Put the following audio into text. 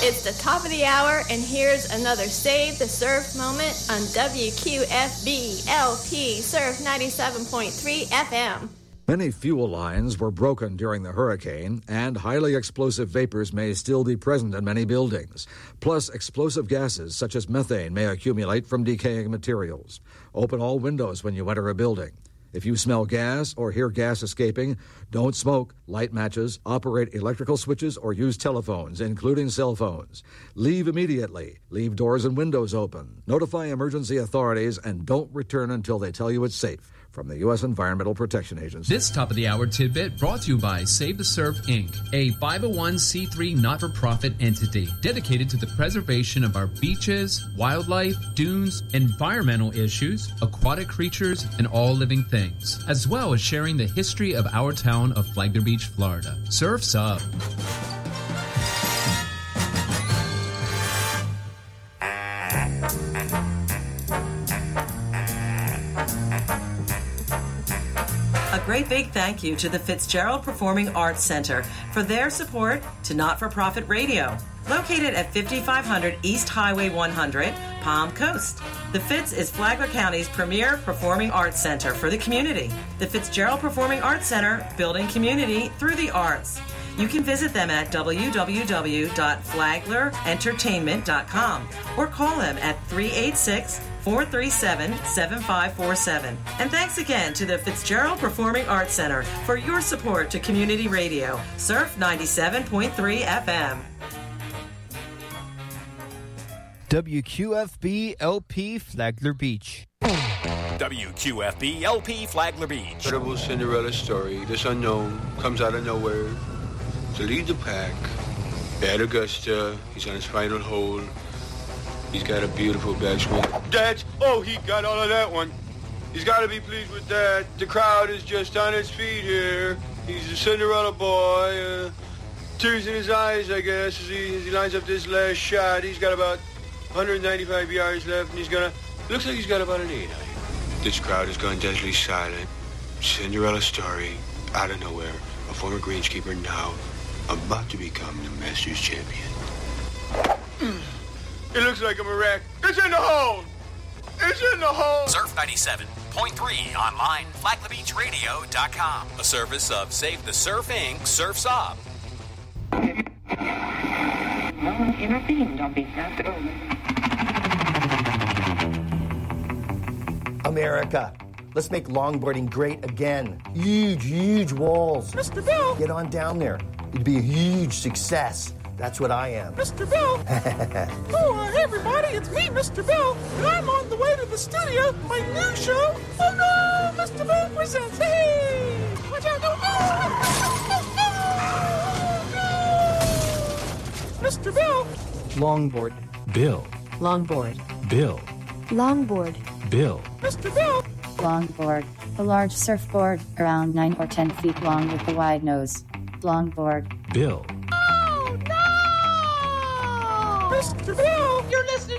It's the top of the hour, and here's another Save the Surf moment on WQFB LP Surf 97.3 FM. Many fuel lines were broken during the hurricane, and highly explosive vapors may still be present in many buildings. Plus, explosive gases such as methane may accumulate from decaying materials. Open all windows when you enter a building. If you smell gas or hear gas escaping, don't smoke, light matches, operate electrical switches, or use telephones, including cell phones. Leave immediately. Leave doors and windows open. Notify emergency authorities and don't return until they tell you it's safe. From the U.S. Environmental Protection Agency. This top-of-the-hour tidbit brought to you by Save the Surf, Inc., a 501c3 not-for-profit entity dedicated to the preservation of our beaches, wildlife, dunes, environmental issues, aquatic creatures, and all living things, as well as sharing the history of our town of Flagler Beach, Florida. Surf's up. A great big thank you to the Fitzgerald Performing Arts Center for their support to Not-for-Profit Radio, located at 5500 East Highway 100, Palm Coast. The Fitz is Flagler County's premier performing arts center for the community. The Fitzgerald Performing Arts Center, building community through the arts. You can visit them at www.flaglerentertainment.com or call them at 386-437-7547. And thanks again to the Fitzgerald Performing Arts Center for your support to community radio. Surf 97.3 FM. WQFB LP Flagler Beach. WQFB LP Flagler Beach. Incredible Cinderella story. This unknown comes out of nowhere to lead the pack. At Augusta, he's on his final hole. He's got a beautiful backswing. That's, he got all of that one. He's got to be pleased with that. The crowd is just on its feet here. He's a Cinderella boy. Tears in his eyes, I guess, as he lines up this last shot. He's got about 195 yards left, and looks like he's got about an 8 iron. This crowd has gone deadly silent. Cinderella story, out of nowhere. A former greenskeeper now about to become the Masters champion. It looks like I'm a wreck. It's in the hole! It's in the hole! Surf 97.3 online, FlaglerBeachRadio.com. A service of Save the Surf, Inc., Surf's Up. No one intervened on behalf of America. Let's make longboarding great again. Huge, huge walls. Mr. Bill! Get on down there. It'd be a huge success. That's what I am. Mr. Bill! Hey everybody, it's me, Mr. Bill, and I'm on the way to the studio, my new show. Oh no! Mr. Bill presents. Hey! Watch out! No! Oh, no! Mr. Bill! Longboard. Bill. Longboard. Bill. Longboard. Bill. Mr. Bill! Longboard. A large surfboard around 9 or 10 feet long with a wide nose. Longboard. Bill. Oh, no! Mr. Bill! You're listening